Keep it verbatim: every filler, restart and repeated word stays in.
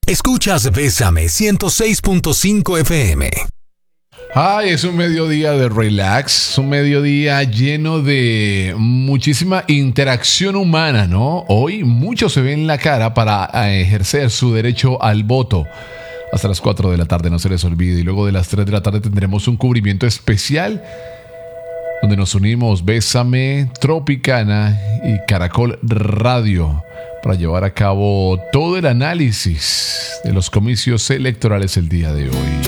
Escuchas Bésame ciento seis punto cinco F M. Ay, es un mediodía de relax, un mediodía lleno de muchísima interacción humana, ¿no? Hoy muchos se ven la cara para ejercer su derecho al voto. Hasta las cuatro de la tarde, no se les olvide. Y luego de las tres de la tarde tendremos un cubrimiento especial donde nos unimos Bésame, Tropicana y Caracol Radio para llevar a cabo todo el análisis de los comicios electorales el día de hoy.